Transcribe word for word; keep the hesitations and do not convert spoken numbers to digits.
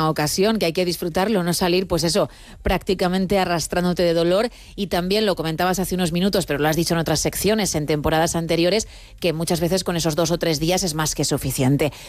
una ocasión, que hay que disfrutarlo, no salir, pues eso, prácticamente arrastrándote de dolor. Y también lo comentabas hace unos minutos, pero lo has dicho en otras secciones, en temporadas anteriores, que muchas veces con esos dos o tres días es más que suficiente.